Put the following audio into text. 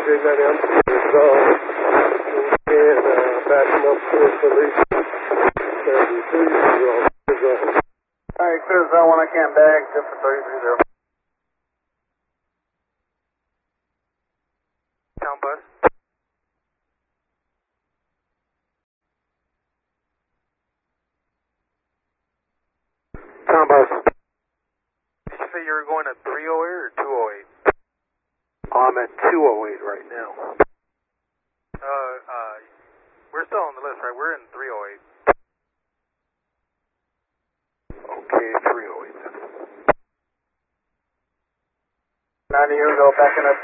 Big 90, I'm resolved. And backing up to police. 32 resolved. Alright, clear zone 1, I can't bag, just for 330. Town bus. Town bus. Did you say you were going at 308 or 208? I'm at 208 right now. We're still on the list, right? We're in 308. Okay, 308 then. 90 Hugo, backing up